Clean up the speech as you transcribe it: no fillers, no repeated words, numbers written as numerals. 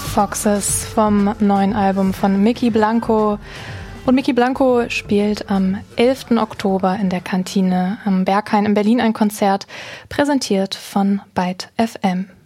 Foxes vom neuen Album von Mickey Blanco. Und Mickey Blanco spielt am 11. Oktober in der Kantine am Berghain in Berlin ein Konzert, präsentiert von Byte FM.